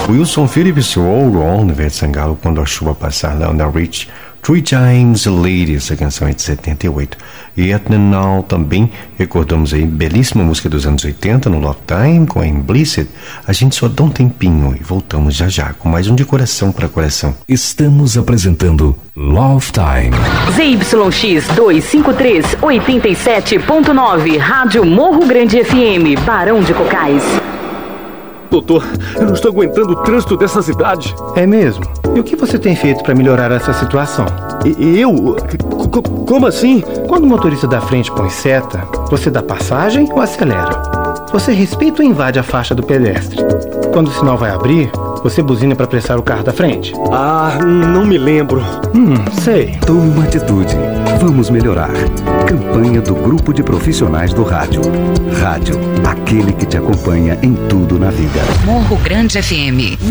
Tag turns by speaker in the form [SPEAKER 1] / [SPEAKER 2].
[SPEAKER 1] Wilson Phillips, Roll On, Ivete Sangalo, Quando a Chuva Passar, Lionel Rich, Three Times a Lady, essa canção é de 78. E Etna Now também, recordamos aí, belíssima música dos anos 80, no Love Time, com a Implicit. A gente só dá um tempinho e voltamos já já, com mais um de coração para coração.
[SPEAKER 2] Estamos apresentando Love Time.
[SPEAKER 3] ZYX 253, 87.9, Rádio Morro Grande FM, Barão de Cocais.
[SPEAKER 4] Doutor, eu não estou aguentando o trânsito dessa cidade.
[SPEAKER 5] É mesmo? E o que você tem feito para melhorar essa situação?
[SPEAKER 4] Eu? Como assim?
[SPEAKER 5] Quando o motorista da frente põe seta, você dá passagem ou acelera? Você respeita ou invade a faixa do pedestre? Quando o sinal vai abrir, você buzina para apressar o carro da frente?
[SPEAKER 4] Ah, não me lembro.
[SPEAKER 5] Sei.
[SPEAKER 2] Tome uma atitude. Vamos melhorar. Campanha do Grupo de Profissionais do Rádio. Rádio, aquele que te acompanha em tudo na vida.
[SPEAKER 3] Morro Grande FM